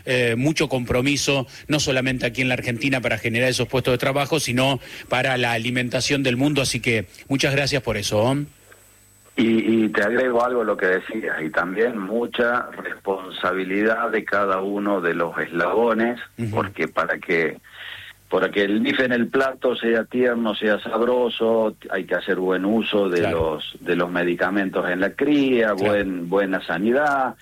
mucho compromiso, no solamente aquí en la Argentina para generar esos puestos de trabajo, sino para la alimentación del mundo, así que muchas gracias por eso. Y te agrego algo a lo que decías, y también mucha responsabilidad de cada uno de los eslabones, porque para que el bife en el plato sea tierno, sea sabroso, hay que hacer buen uso de los medicamentos en la cría, buena sanidad,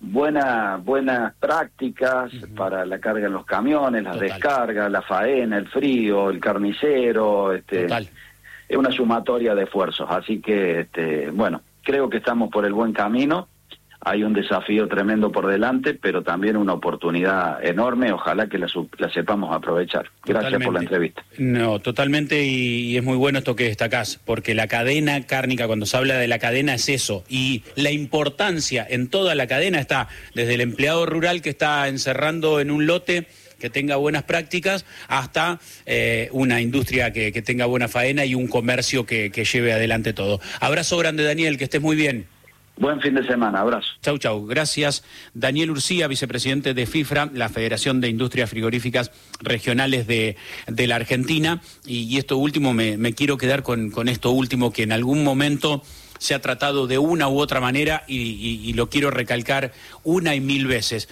buenas prácticas para la carga en los camiones, las descargas, la faena, el frío, el carnicero, es una sumatoria de esfuerzos, así que bueno, creo que estamos por el buen camino. Hay un desafío tremendo por delante, pero también una oportunidad enorme. Ojalá que la sepamos aprovechar. Gracias por la entrevista. No, totalmente, y es muy bueno esto que destacás, porque la cadena cárnica, cuando se habla de la cadena, es eso. Y la importancia en toda la cadena está desde el empleado rural que está encerrando en un lote que tenga buenas prácticas, hasta una industria que tenga buena faena y un comercio que lleve adelante todo. Abrazo grande, Daniel, que estés muy bien. Buen fin de semana, abrazo. Chau, chau. Gracias. Daniel Urcía, vicepresidente de FIFRA, la Federación de Industrias Frigoríficas Regionales de la Argentina. Y esto último, me quiero quedar con esto último, que en algún momento se ha tratado de una u otra manera, y lo quiero recalcar una y mil veces.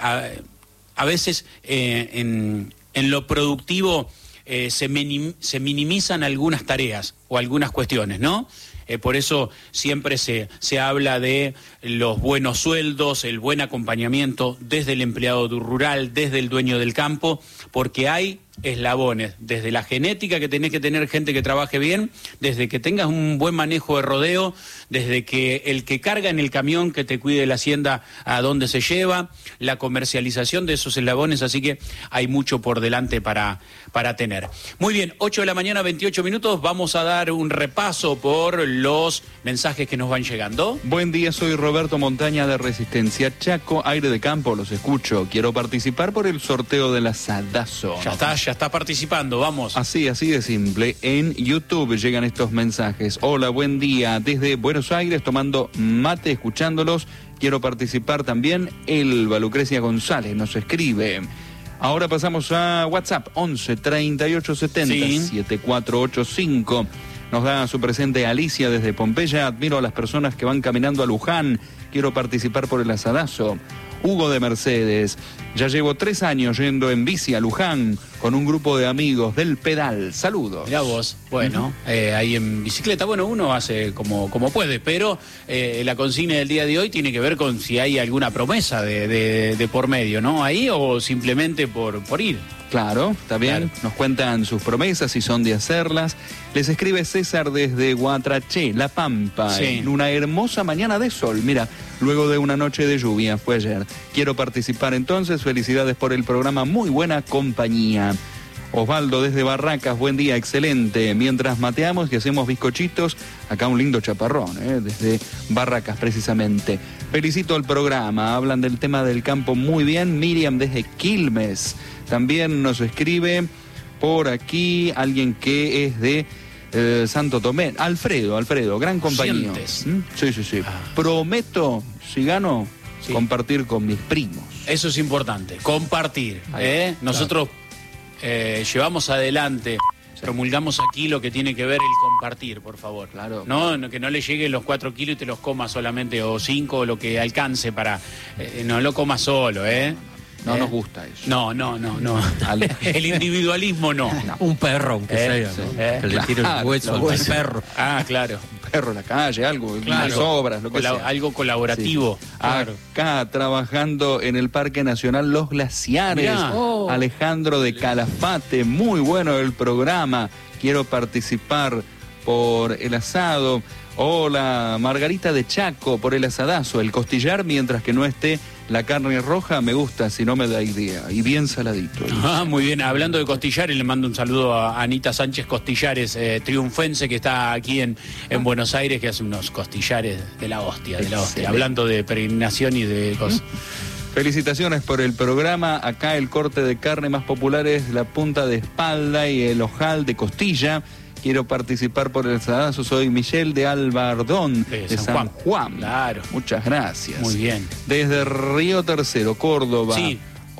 A veces en lo productivo se minimizan algunas tareas o algunas cuestiones, ¿no? Por eso siempre se habla de los buenos sueldos, el buen acompañamiento desde el empleado rural, desde el dueño del campo, porque hay eslabones, desde la genética, que tenés que tener gente que trabaje bien, desde que tengas un buen manejo de rodeo, desde que el que carga en el camión, que te cuide la hacienda a dónde se lleva, la comercialización de esos eslabones, así que hay mucho por delante para tener. Muy bien, 8 de la mañana, 28 minutos, vamos a dar un repaso por los mensajes que nos van llegando. Buen día, soy Roberto Montaña de Resistencia Chaco, aire de campo, los escucho. Quiero participar por el sorteo del asadazo. Ya está participando, vamos. Así de simple. En YouTube llegan estos mensajes. Hola, buen día. Desde Buenos Aires, tomando mate, escuchándolos. Quiero participar también. Elba Lucrecia González nos escribe. Ahora pasamos a WhatsApp, 11 38 70 7485. Nos da su presente Alicia desde Pompeya. Admiro a las personas que van caminando a Luján. Quiero participar por el asadazo. Hugo de Mercedes. Ya llevo 3 años yendo en bici a Luján con un grupo de amigos del pedal. Saludos. Mirá vos, bueno, ahí en bicicleta, bueno, uno hace como puede, pero la consigna del día de hoy tiene que ver con si hay alguna promesa de por medio, ¿no? Ahí, o simplemente por ir. Claro, está bien. Claro. Nos cuentan sus promesas, si son de hacerlas. Les escribe César desde Guatraché, La Pampa, en una hermosa mañana de sol. Mira, luego de una noche de lluvia, fue ayer. Quiero participar entonces, felicidades por el programa, muy buena compañía. Osvaldo desde Barracas, buen día, excelente. Mientras mateamos y hacemos bizcochitos, acá un lindo chaparrón, desde Barracas precisamente. Felicito el programa, hablan del tema del campo muy bien. Miriam desde Quilmes. También nos escribe por aquí alguien que es de Santo Tomé. Alfredo, gran compañero. Sí. Prometo, si gano, compartir con mis primos. Eso es importante, compartir. Nosotros llevamos adelante, promulgamos aquí lo que tiene que ver el compartir, por favor. Claro. No, que no le lleguen los 4 kilos y te los comas solamente, o 5, o lo que alcance para... no lo comas solo, No nos gusta eso. No. El individualismo no. Un perro, aunque sea, ¿no? Que le tire el hueso al perro. Ah, claro. Un perro en la calle, algo, unas obras, lo que sea. Algo colaborativo. Sí. Claro. Acá, trabajando en el Parque Nacional Los Glaciares. Alejandro de Calafate, muy bueno el programa. Quiero participar por el asado. Hola, Margarita de Chaco, por el asadazo, el costillar, mientras que no esté la carne roja, me gusta, si no me da idea. Y bien saladito. Muy bien, hablando de costillares, le mando un saludo a Anita Sánchez Costillares, triunfense, que está aquí en Buenos Aires, que hace unos costillares de la hostia. Hablando de peregrinación y de cosas. Felicitaciones por el programa. Acá el corte de carne más popular es la punta de espalda y el ojal de costilla. Quiero participar por el asadazo. Soy Michelle de Albardón, de San Juan. Claro. Muchas gracias. Muy bien. Desde Río Tercero, Córdoba. Sí.